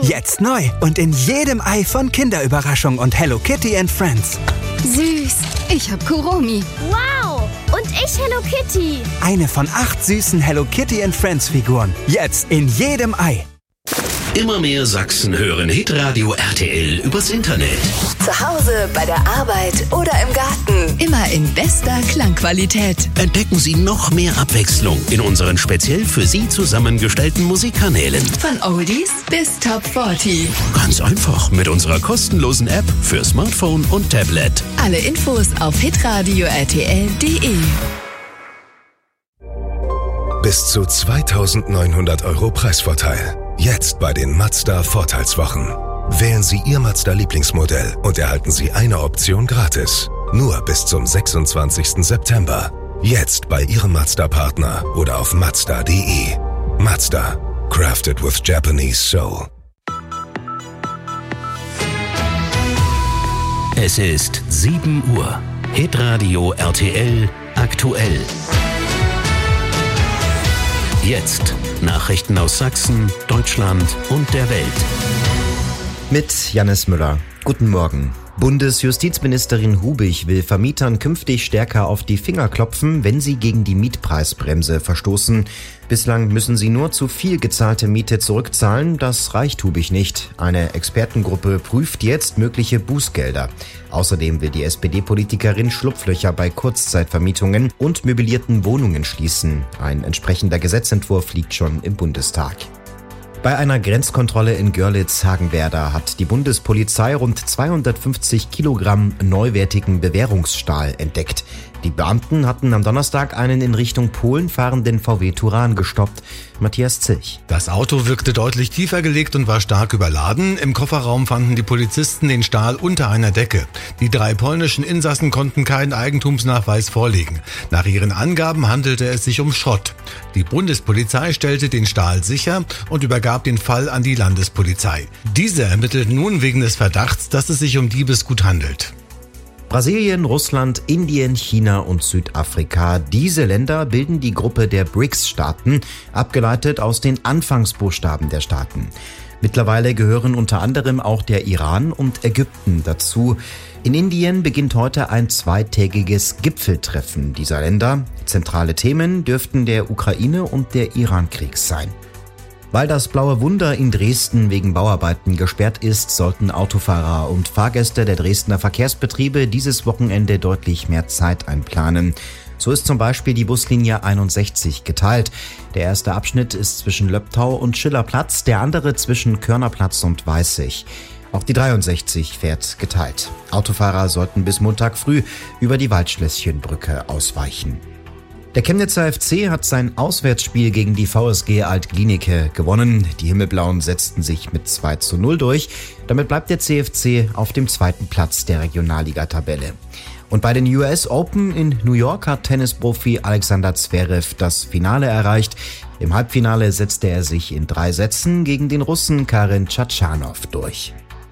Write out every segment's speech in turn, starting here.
Jetzt neu und in jedem Ei von Kinderüberraschung und Hello Kitty and Friends. Süß. Ich hab Kuromi. Wow. Und ich Hello Kitty. Eine von 8 süßen Hello Kitty and Friends Figuren. Jetzt in jedem Ei. Immer mehr Sachsen hören Hitradio RTL übers Internet. Zu Hause, bei der Arbeit oder im Garten. Immer in bester Klangqualität. Entdecken Sie noch mehr Abwechslung in unseren speziell für Sie zusammengestellten Musikkanälen. Von Oldies bis Top 40. Ganz einfach mit unserer kostenlosen App für Smartphone und Tablet. Alle Infos auf hitradio-rtl.de. Bis zu 2.900 € Preisvorteil. Jetzt bei den Mazda Vorteilswochen. Wählen Sie Ihr Mazda-Lieblingsmodell und erhalten Sie eine Option gratis. Nur bis zum 26. September. Jetzt bei Ihrem Mazda-Partner oder auf Mazda.de. Mazda. Crafted with Japanese soul. Es ist 7 Uhr. Hitradio RTL aktuell. Jetzt Nachrichten aus Sachsen, Deutschland und der Welt. Mit Jannis Müller. Guten Morgen. Bundesjustizministerin Hubig will Vermietern künftig stärker auf die Finger klopfen, wenn sie gegen die Mietpreisbremse verstoßen. Bislang müssen sie nur zu viel gezahlte Miete zurückzahlen. Das reicht Hubig nicht. Eine Expertengruppe prüft jetzt mögliche Bußgelder. Außerdem will die SPD-Politikerin Schlupflöcher bei Kurzzeitvermietungen und möblierten Wohnungen schließen. Ein entsprechender Gesetzentwurf liegt schon im Bundestag. Bei einer Grenzkontrolle in Görlitz-Hagenwerder hat die Bundespolizei rund 250 Kilogramm neuwertigen Bewährungsstahl entdeckt. Die Beamten hatten am Donnerstag einen in Richtung Polen fahrenden VW Touran gestoppt. Matthias Zilch. Das Auto wirkte deutlich tiefer gelegt und war stark überladen. Im Kofferraum fanden die Polizisten den Stahl unter einer Decke. Die 3 polnischen Insassen konnten keinen Eigentumsnachweis vorlegen. Nach ihren Angaben handelte es sich um Schrott. Die Bundespolizei stellte den Stahl sicher und übergab den Fall an die Landespolizei. Diese ermittelt nun wegen des Verdachts, dass es sich um Diebesgut handelt. Brasilien, Russland, Indien, China und Südafrika. Diese Länder bilden die Gruppe der BRICS-Staaten, abgeleitet aus den Anfangsbuchstaben der Staaten. Mittlerweile gehören unter anderem auch der Iran und Ägypten dazu. In Indien beginnt heute ein 2-tägiges Gipfeltreffen dieser Länder. Zentrale Themen dürften der Ukraine- und der Iran-Krieg sein. Weil das Blaue Wunder in Dresden wegen Bauarbeiten gesperrt ist, sollten Autofahrer und Fahrgäste der Dresdner Verkehrsbetriebe dieses Wochenende deutlich mehr Zeit einplanen. So ist zum Beispiel die Buslinie 61 geteilt. Der erste Abschnitt ist zwischen Löbtau und Schillerplatz, der andere zwischen Körnerplatz und Weißig. Auch die 63 fährt geteilt. Autofahrer sollten bis Montag früh über die Waldschlösschenbrücke ausweichen. Der Chemnitzer FC hat sein Auswärtsspiel gegen die VSG Alt-Glienicke gewonnen. Die Himmelblauen setzten sich mit 2:0 durch. Damit bleibt der CFC auf dem 2. Platz der Regionalliga-Tabelle. Und bei den US Open in New York hat Tennisprofi Alexander Zverev das Finale erreicht. Im Halbfinale setzte er sich in 3 Sätzen gegen den Russen Karen Tschatschanow durch.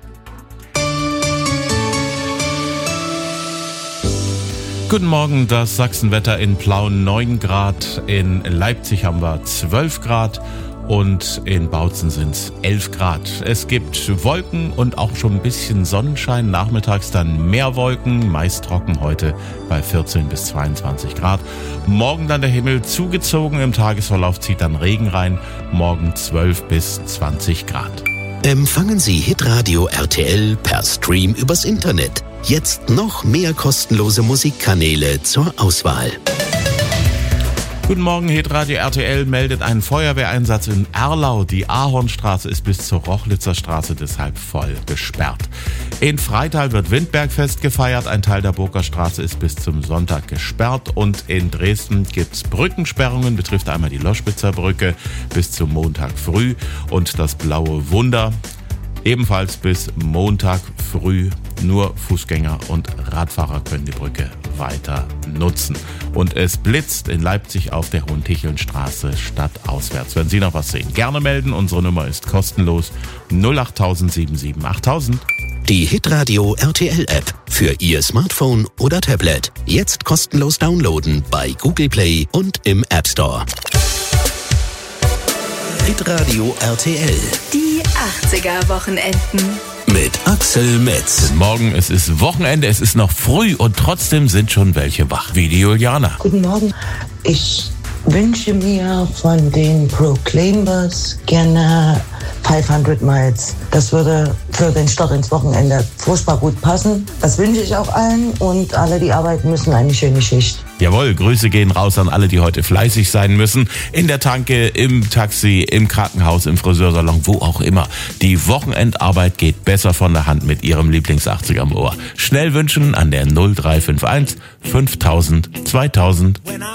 Guten Morgen, das Sachsenwetter in Plauen 9 Grad, in Leipzig haben wir 12 Grad und in Bautzen sind es 11 Grad. Es gibt Wolken und auch schon ein bisschen Sonnenschein, nachmittags dann mehr Wolken, meist trocken heute bei 14 bis 22 Grad. Morgen dann der Himmel zugezogen, im Tagesverlauf zieht dann Regen rein, morgen 12 bis 20 Grad. Empfangen Sie Hitradio RTL per Stream übers Internet. Jetzt noch mehr kostenlose Musikkanäle zur Auswahl. Guten Morgen, Hitradio RTL meldet einen Feuerwehreinsatz in Erlau. Die Ahornstraße ist bis zur Rochlitzer Straße deshalb voll gesperrt. In Freital wird Windbergfest gefeiert. Ein Teil der Burgerstraße ist bis zum Sonntag gesperrt. Und in Dresden gibt's Brückensperrungen, betrifft einmal die Loschwitzer Brücke bis zum Montag früh und das Blaue Wunder. Ebenfalls bis Montag früh. Nur Fußgänger und Radfahrer können die Brücke weiter nutzen. Und es blitzt in Leipzig auf der Hohentichelnstraße stadtauswärts. Wenn Sie noch was sehen, gerne melden. Unsere Nummer ist kostenlos 08000 77 8000. Die Hitradio RTL App für Ihr Smartphone oder Tablet. Jetzt kostenlos downloaden bei Google Play und im App Store. Hitradio RTL. Die 80er Wochenenden. Mit Axel Metz. Morgen, es ist Wochenende, es ist noch früh und trotzdem sind schon welche wach, wie die Juliana. Guten Morgen. Ich wünsche mir von den Proclaimers gerne 500 Miles. Das würde für den Start ins Wochenende furchtbar gut passen. Das wünsche ich auch allen und alle, die arbeiten müssen, eine schöne Schicht. Jawohl, Grüße gehen raus an alle, die heute fleißig sein müssen. In der Tanke, im Taxi, im Krankenhaus, im Friseursalon, wo auch immer. Die Wochenendarbeit geht besser von der Hand mit Ihrem Lieblings-80er im Ohr. Schnell wünschen an der 0351 5000 2000.